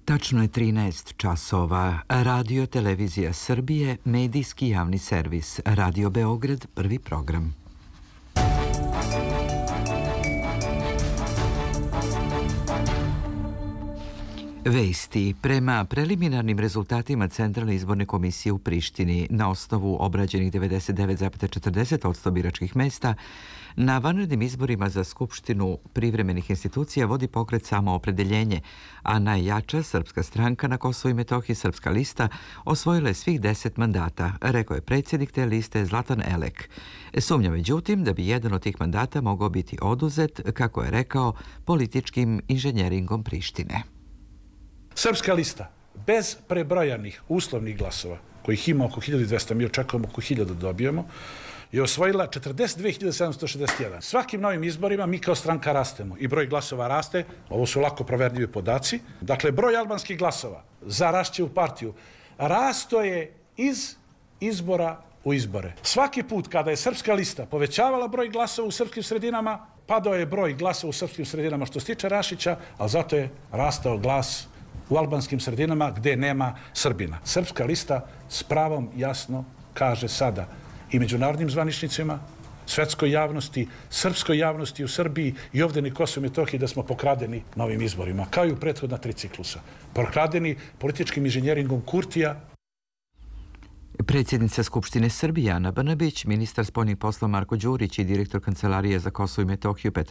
Tačno je 13 časova. Radio Televizija Srbije, medijski javni servis. Radio Beograd, prvi program. Vesti. Prema preliminarnim rezultatima Centralne izborne komisije u Prištini, na osnovu obrađenih 99,40% biračkih mesta, na vanrednim izborima za Skupštinu privremenih institucija vodi pokret Samoopredeljenje, a najjača srpska stranka na Kosovu i Metohiji, Srpska lista, osvojila je svih 10 mandata, rekao je predsjednik te liste Zlatan Elek. Sumnja međutim da bi jedan od tih mandata mogao biti oduzet, kako je rekao, političkim inženjeringom Prištine. Srpska lista, bez prebrojanih uslovnih glasova, kojih ima oko 1200, mi očekujemo oko 1000 da dobijemo, je osvojila 42.761. Svakim novim izborima mi kao stranka rastemo i broj glasova raste, ovo su lako proverljivi podaci. Dakle, broj albanskih glasova za Rašćevu partiju rasto je iz izbora u izbore. Svaki put kada je Srpska lista povećavala broj glasova u srpskim sredinama, padao je broj glasova u srpskim sredinama što se tiče Rašića, ali zato je rastao glas u albanskim sredinama gdje nema Srbina. Srpska lista s pravom jasno kaže sada i međunarodnim zvaničnicima, svetskoj javnosti, srpskoj javnosti u Srbiji i ovdje na Kosovu i Metohiji da smo pokradeni na ovim izborima, kao i u prethodna 3 ciklusa. Pokradeni političkim inženjeringom Kurtija. Predsjednica Skupštine Srbije Ana Brnabić, ministar spoljnih poslova Marko Đurić i direktor Kancelarije za Kosovo i Metohiju Petar